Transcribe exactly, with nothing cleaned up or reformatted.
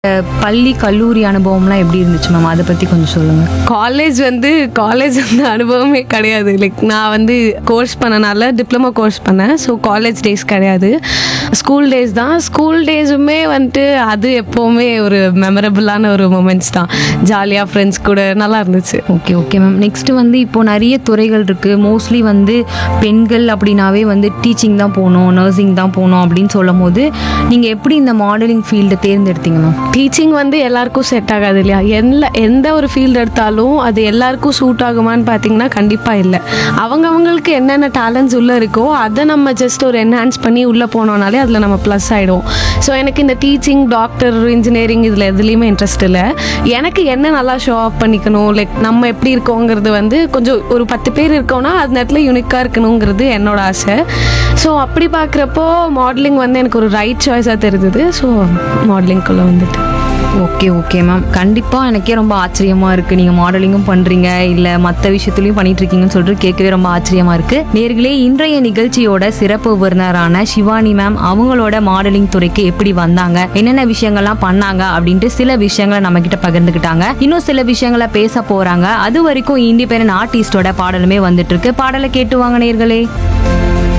பள்ளி கல்லூரி அனுபவம்லாம் எப்படி இருந்துச்சு மேம்? அதை பற்றி கொஞ்சம் சொல்லுங்கள். காலேஜ் வந்து காலேஜ் வந்து அனுபவமே கிடையாது. லைக் நான் வந்து கோர்ஸ் பண்ணனால டிப்ளமோ கோர்ஸ் பண்ணேன். ஸோ காலேஜ் டேஸ் கிடையாது, ஸ்கூல் டேஸ் தான். ஸ்கூல் டேஸுமே வந்துட்டு அது எப்போவுமே ஒரு மெமரபுளான ஒரு மூமெண்ட்ஸ் தான். ஜாலியாக ஃப்ரெண்ட்ஸ் கூட நல்லா இருந்துச்சு. Okay okay ma'am. நெக்ஸ்ட்டு வந்து இப்போது நிறைய துறைகள் இருக்குது. மோஸ்ட்லி வந்து பெண்கள் அப்படின்னாவே வந்து டீச்சிங் தான் போகணும், நர்சிங் தான் போகணும் அப்படின்னு சொல்லும் போது நீங்கள் எப்படி இந்த மாடலிங் ஃபீல்டை தேர்ந்தெடுத்தீங்க மேம்? டீச்சிங் வந்து எல்லாருக்கும் செட் ஆகாது இல்லையா? எந்த எந்த ஒரு ஃபீல்டு எடுத்தாலும் அது எல்லாருக்கும் சூட் ஆகுமான்னு பார்த்தீங்கன்னா கண்டிப்பாக இல்லை. அவங்க அவங்களுக்கு என்னென்ன டேலண்ட்ஸ் உள்ளே இருக்கோ அதை நம்ம ஜஸ்ட் ஒரு என்ஹான்ஸ் பண்ணி உள்ளே போனோம்னாலே அதில் நம்ம ப்ளஸ் ஆகிடும். ஸோ எனக்கு இந்த டீச்சிங், டாக்டர், இன்ஜினியரிங் இதில் எதுலேயுமே இன்ட்ரெஸ்ட் இல்லை. எனக்கு என்ன நல்லா ஷோ ஆஃப் பண்ணிக்கணும், லைக் நம்ம எப்படி இருக்கோங்கிறது வந்து கொஞ்சம் ஒரு பத்து பேர் இருக்கோன்னா அந்த இடத்துல யூனிக்காக இருக்கணுங்கிறது என்னோட ஆசை. ஸோ அப்படி பார்க்குறப்போ மாடலிங் வந்து எனக்கு ஒரு ரைட் சாய்ஸாக தெரிஞ்சுது. ஸோ மாடலிங்குள்ளே வந்துட்டு ஓகே ஓகே மேம். கண்டிப்பாக எனக்கே ரொம்ப ஆச்சரியமாக இருக்குது. நீங்கள் மாடலிங்கும் பண்ணுறீங்க, இல்லை மற்ற விஷயத்துலையும் பண்ணிட்டு இருக்கீங்கன்னு சொல்லிட்டு கேட்கவே ரொம்ப ஆச்சரியமாக இருக்குது. நேர்களே, இன்றைய நிகழ்ச்சியோட சிறப்பு விருந்தினரான சிவானி மேம் அவங்களோட மாடலிங் துறைக்கு எப்படி வந்தாங்க, என்னென்ன விஷயங்கள்லாம் பண்ணாங்க அப்படின்ட்டு சில விஷயங்களை நம்ம கிட்ட பகிர்ந்துக்கிட்டாங்க. இன்னும் சில விஷயங்களை பேச போகிறாங்க. அது வரைக்கும் இண்டிபெண்டன்ட் ஆர்டிஸ்டோட பாடலுமே வந்துட்டு இருக்கு. பாடலை கேட்டு வாங்க நேர்களே.